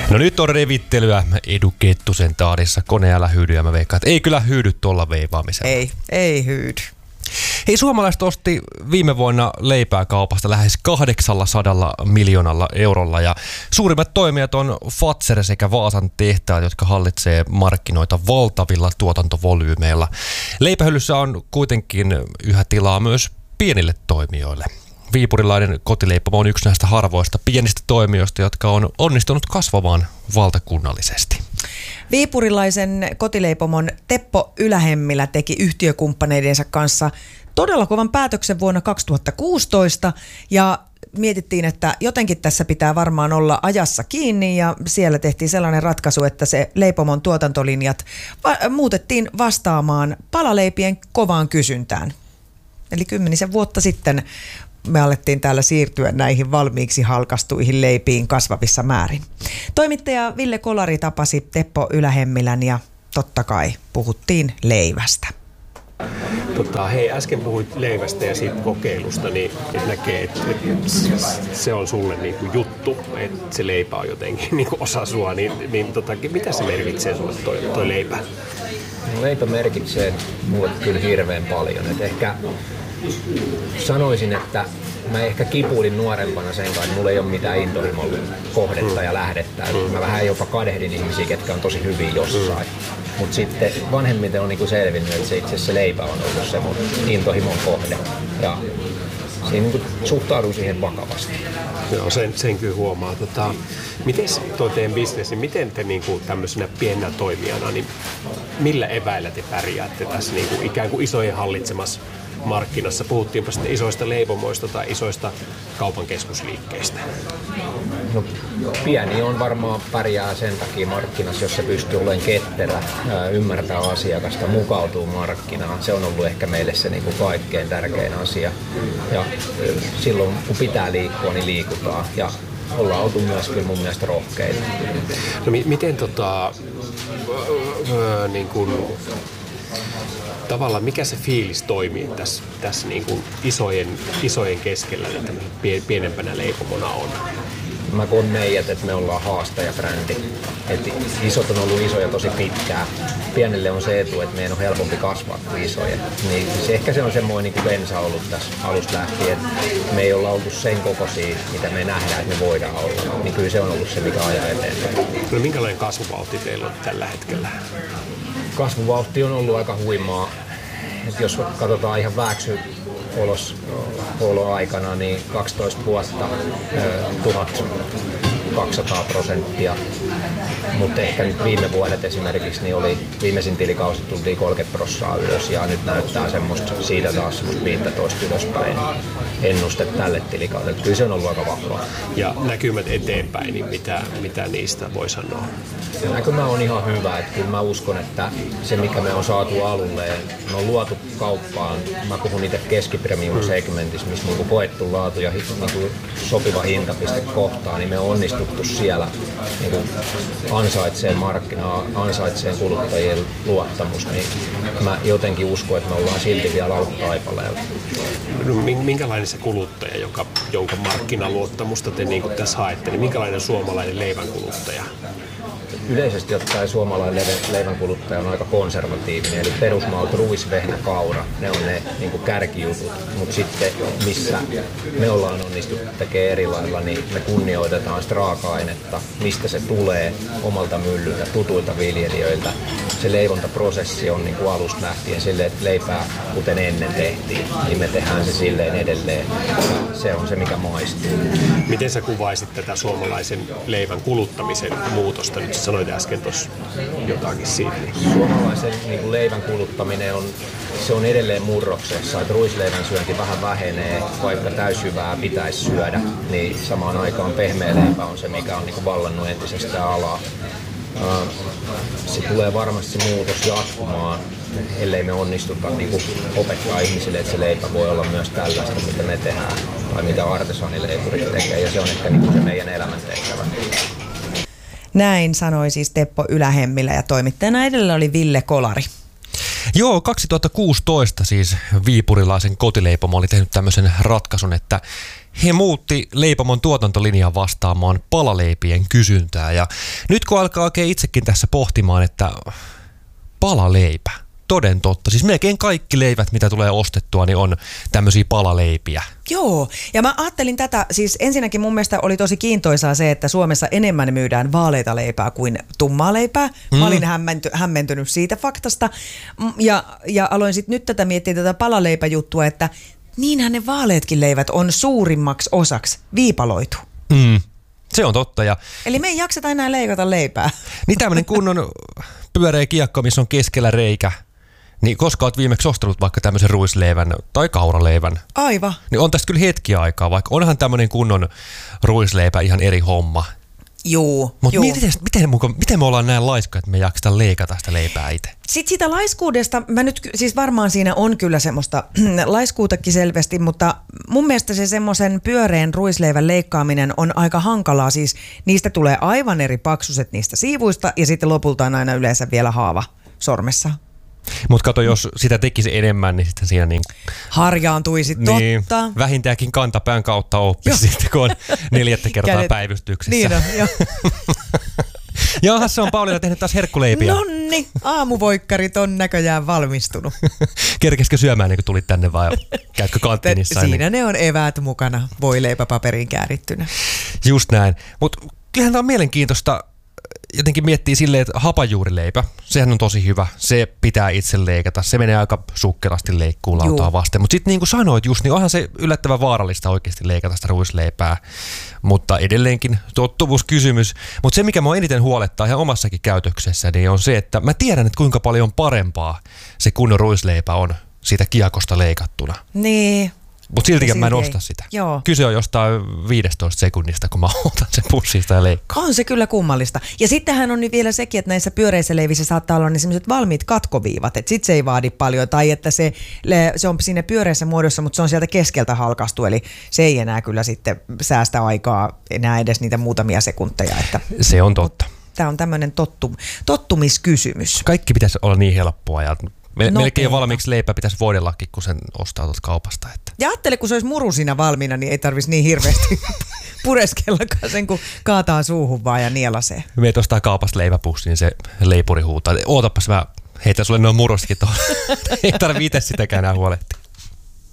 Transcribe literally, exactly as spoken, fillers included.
No nyt on revittelyä Edu Kettusen taadissa koneella hyydyä. Mä veikkaan, että ei kyllä hyydy tuolla veivaamisella. Ei, ei hyydy. Hei, suomalaiset osti viime vuonna leipää kaupasta lähes kahdeksansataa miljoonalla eurolla ja suurimmat toimijat on Fazer sekä Vaasan tehtaat, jotka hallitsee markkinoita valtavilla tuotantovolyymeilla. Leipähyllyssä on kuitenkin yhä tilaa myös pienille toimijoille. Viipurilainen kotileipomo on yksi näistä harvoista pienistä toimijoista, jotka on onnistunut kasvamaan valtakunnallisesti. Viipurilaisen kotileipomon Teppo Ylähemmilä teki yhtiökumppaneidensa kanssa todella kovan päätöksen vuonna kaksituhattakuusitoista ja mietittiin, että jotenkin tässä pitää varmaan olla ajassa kiinni ja siellä tehtiin sellainen ratkaisu, että se leipomon tuotantolinjat va- muutettiin vastaamaan palaleipien kovaan kysyntään. Eli kymmenisen vuotta sitten me alettiin täällä siirtyä näihin valmiiksi halkastuihin leipiin kasvavissa määrin. Toimittaja Ville Kolari tapasi Teppo Ylähemmilän ja totta kai puhuttiin leivästä. Tota, hei, äsken puhuit leivästä ja siitä kokeilusta, niin et näkee, että et se on sulle niinku juttu, että se leipä on jotenkin niinku osa sua, niin, niin tota, mitä se merkitsee sulle toi, toi leipä? No, leipä merkitsee mulle kyllä hirveän paljon. Et ehkä sanoisin, että mä ehkä kipuilin nuorempana sen kanssa, että mulla ei ole mitään intohimon kohdetta ja lähdettä. Mä vähän jopa kadehdin ihmisiä, ketkä on tosi hyviä jossain. Mutta sitten vanhemmiten on niinku selvinnyt, että se itse asiassa se leipä on ollut se mun intohimon kohde. Ja siinä niinku suhtaudun siihen vakavasti. Joo, sen, sen kyllä huomaa. Tota, miten tuo teidän bisnes, niin miten te niinku tämmöisenä pienenä toimijana, niin millä eväillä te pärjäätte tässä niinku ikään kuin isojen hallitsemassa markkinassa? Puhuttiinpa sitten isoista leipomoista tai isoista kaupan keskusliikkeistä. No, pieni on varmaan pärjää sen takia markkinassa, jos se pystyy olemaan ketterä, ymmärtää asiakasta, mukautuu markkinaan. Se on ollut ehkä meille se niin kuin kaikkein tärkein asia. Ja silloin kun pitää liikkua, niin liikutaan. Ja ollaan oltu myös kyllä mun mielestä rohkeita. No mi- miten tota... Öö, niin kuin tavallaan mikä se fiilis toimii tässä, tässä niin kuin isojen, isojen keskellä, että pienempänä leipomona on? Mä koen meidät, että me ollaan haastajabrändi. Et isot on ollut isoja tosi pitkään. Pienelle on se etu, että meidän on helpompi kasvaa kuin isoja. Niin se, ehkä se on semmoinen niin kuin bensa ollut tässä alusta lähtien, että me ei olla oltu sen kokoisia, mitä me nähdään, että me voidaan olla. Niin kyllä se on ollut se, mikä ajaa eteenpäin. No minkälainen kasvuvauhti teillä on tällä hetkellä? Kasvuvauhti on ollut aika huimaa. Et jos katsotaan ihan väksy oloaikana, niin kaksitoista vuotta, tuhatkaksisataa prosenttia. Mutta ehkä nyt viime vuodet esimerkiksi niin oli viimeisin tilikausi tultiin kolmekymmentä prosenttia ylös ja nyt näyttää semmoista, siitä taas semmoista viisitoista ylöspäin ennuste tälle tilikaudelle. Kyllä se on ollut aika vahvaa. Ja näkymät eteenpäin, niin mitä, mitä niistä voi sanoa? Näkymä on ihan hyvä. Että kyllä mä uskon, että se mikä me on saatu alulle, me on luotu kauppaan, mä puhun itse keskipremium segmentissä, missä niin koettu laatu ja niin sopiva hintapiste kohtaan, niin me on onnistuttu siellä niin ansaitseen markkinaa, ansaitseen kuluttajien luottamusta, niin mä jotenkin uskon, että me ollaan silti vielä alkutaipaleella. No, minkälainen se kuluttaja, joka, jonka markkinaluottamusta te niin kuin tässä haette, niin minkälainen suomalainen leivän kuluttaja? Yleisesti ottaen suomalainen leivän kuluttaja on aika konservatiivinen, eli perusmaut, ruis, vehnä, kaura, ne on ne niin kuin kärkijutut. Mutta sitten missä me ollaan onnistuttu tekemään eri lailla, niin me kunnioitetaan sitä raaka-ainetta, mistä se tulee omalta myllyltä, tutuilta viljelijöiltä. Se leivontaprosessi on niin kuin alusta lähtien silleen, että leipää kuten ennen tehtiin, niin me tehdään se silleen edelleen. Se on se, mikä maistuu. Miten sä kuvaisit tätä suomalaisen leivän kuluttamisen muutosta? Nyt sanoit äsken tuossa jotakin siitä. Suomalaisen niin kuin leivän kuluttaminen on, se on edelleen murroksessa. Että ruisleivän syönti vähän vähenee, vaikka täysjyvää pitäisi syödä, niin samaan aikaan pehmeä leipä on se, mikä on niin kuin vallannut entisestään alaa. Se tulee varmasti se muutos jatkumaan, ellei me onnistuta niin kuin opettaa ihmisille, että se leipä voi olla myös tällaista, mitä me tehdään, tai mitä artesaanileipurit tekee, ja se on ehkä niin kuin se meidän elämäntehtävä. Näin sanoi siis Teppo Ylähemmilä ja toimittajana edellä oli Ville Kolari. Joo, kaksituhattakuusitoista siis viipurilaisen kotileipomo oli tehnyt tämmöisen ratkaisun, että he muutti leipomon tuotantolinjan vastaamaan palaleipien kysyntää. Ja nyt kun alkaa oikein itsekin tässä pohtimaan, että palaleipä, toden totta. Siis melkein kaikki leivät, mitä tulee ostettua, niin on tämmöisiä palaleipiä. Joo, ja mä ajattelin tätä, siis ensinnäkin mun mielestä oli tosi kiintoisaa se, että Suomessa enemmän myydään vaaleita leipää kuin tummaa leipää. Mm. Mä olin hämmenty, hämmentynyt siitä faktasta ja, ja aloin sitten nyt tätä miettiä tätä palaleipäjuttua, että niinhän ne vaaleetkin leivät on suurimmaksi osaksi viipaloitu. Mm. Se on totta. Ja eli me ei jakseta enää leikata leipää. Niin tämmöinen kunnon pyöreä kiekko, missä on keskellä reikä. Niin koska olet viimeksi ostanut vaikka tämmöisen ruisleivän tai kauraleivän. Aivan. Niin on tästä kyllä hetki aikaa, vaikka onhan tämmöinen kunnon ruisleipä ihan eri homma. Juu, Mutta juu. miten, miten, miten me ollaan näin laiskoja, että me jaksetaan leikata sitä leipää itse? Sitten sitä laiskuudesta, mä nyt, siis varmaan siinä on kyllä semmoista laiskuutakin selvästi, mutta mun mielestä se semmoisen pyöreän ruisleivän leikkaaminen on aika hankalaa. Siis niistä tulee aivan eri paksuset niistä siivuista ja sitten lopulta on aina yleensä vielä haava sormessa. Mutta kato, jos sitä tekisi enemmän, niin sitten siinä niin... harjaantuisi, niin, totta. Vähintäänkin kantapään kautta oppisi sitten, kun on neljättä kertaa Kädet. päivystyksessä. Niin on, joo. Jaahas, se on Pauliina tehnyt taas herkkuleipiä. Nonni, aamuvoikkarit on näköjään valmistunut. Kerkeskö syömään, niin kun tulit tänne vai käytkö kanttiinissa? Siinä ne on eväät mukana, voileipäpaperiin käärittynä. Just näin. Mutta kyllähän tämä on mielenkiintoista. Jotenkin miettii silleen, että hapajuurileipä, sehän on tosi hyvä. Se pitää itse leikata. Se menee aika sukkelasti leikkuun lautaa vasten. Mutta sitten niin kuin sanoit just, niin onhan se yllättävän vaarallista oikeasti leikata sitä ruisleipää. Mutta edelleenkin tottuvuuskysymys. Mutta se, mikä mua eniten huolettaa ihan omassakin käytöksessä, niin on se, että mä tiedän, että kuinka paljon parempaa se kunnon ruisleipä on siitä kiekosta leikattuna. Niin. Mutta siltikin mä en silti osta ei. sitä. Joo. Kyse on jostain viidestoista sekunnista, kun mä otan sen pussista ja leikkaan. On se kyllä kummallista. Ja sittenhän on nyt vielä sekin, että näissä pyöreissä leivissä saattaa olla ne sellaiset valmiit katkoviivat, että sit se ei vaadi paljon, tai että se, se on siinä pyöreässä muodossa, mutta se on sieltä keskeltä halkastu, eli se ei enää kyllä sitten säästä aikaa enää edes niitä muutamia sekunteja. Että Se on totta. tämä on tämmöinen tottu, tottumiskysymys. Kaikki pitäisi olla niin helppoa ja me, Nopeita. melkein valmiiksi leipä pitäisi voidellakin, kun sen ostaa tuolta kaupasta. Että. Ja ajattele, kun se olisi muru siinä valmiina, niin ei tarvitsisi niin hirveästi pureskellakaan sen, kun kaataa suuhun vaan ja nielasee. Me ostaa kaupasta leipäpussi, niin se leipuri huutaa. Ootapas, mä heitän sulle noin murustakin tuohon. Ei tarvitse itse sitäkään enää huolehtia.